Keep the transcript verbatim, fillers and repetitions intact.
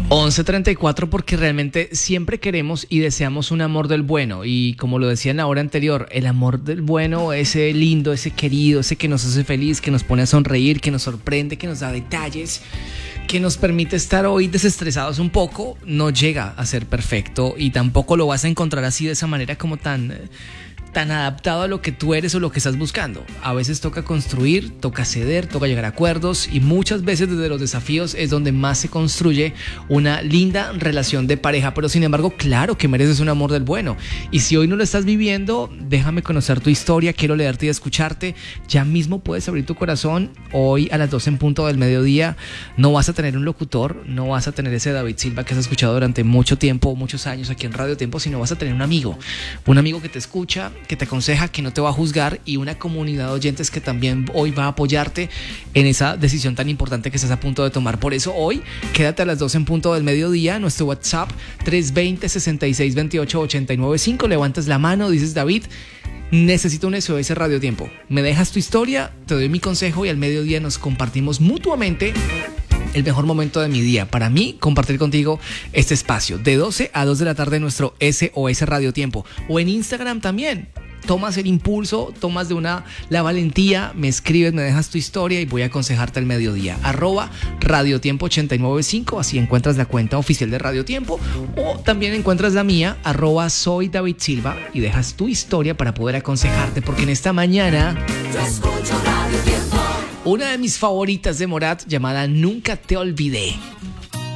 once treinta y cuatro, porque realmente siempre queremos y deseamos un amor del bueno. Y como lo decía en la hora anterior, el amor del bueno, ese lindo, ese querido, ese que nos hace feliz, que nos pone a sonreír, que nos sorprende, que nos da detalles, que nos permite estar hoy desestresados un poco, no llega a ser perfecto y tampoco lo vas a encontrar así de esa manera como tan... tan adaptado a lo que tú eres o lo que estás buscando. A veces toca construir, toca ceder, toca llegar a acuerdos y muchas veces desde los desafíos es donde más se construye una linda relación de pareja. Pero sin embargo, claro que mereces un amor del bueno. Y si hoy no lo estás viviendo, déjame conocer tu historia, quiero leerte y escucharte. Ya mismo puedes abrir tu corazón. Hoy a las doce en punto del mediodía no vas a tener un locutor, no vas a tener ese David Silva que has escuchado durante mucho tiempo, muchos años aquí en Radio Tiempo, sino vas a tener un amigo, un amigo que te escucha, que te aconseja, que no te va a juzgar, y una comunidad de oyentes que también hoy va a apoyarte en esa decisión tan importante que estás a punto de tomar. Por eso hoy quédate a las doce en punto del mediodía. Nuestro WhatsApp tres dos cero, seis seis dos ocho, ocho nueve cinco. Levantas la mano, dices: David, necesito un S O S Radio Tiempo. Me dejas tu historia, te doy mi consejo y al mediodía nos compartimos mutuamente el mejor momento de mi día. Para mí, compartir contigo este espacio de doce a dos de la tarde, nuestro S O S Radio Tiempo. O en Instagram también. Tomas el impulso, tomas de una la valentía, me escribes, me dejas tu historia y voy a aconsejarte al mediodía. Arroba Radio Tiempo ocho nueve cinco, así encuentras la cuenta oficial de Radio Tiempo. O también encuentras la mía, arroba Soy David Silva, y dejas tu historia para poder aconsejarte, porque en esta mañana yo escucho Radio Tiempo. Una de mis favoritas de Morat, llamada Nunca te olvidé.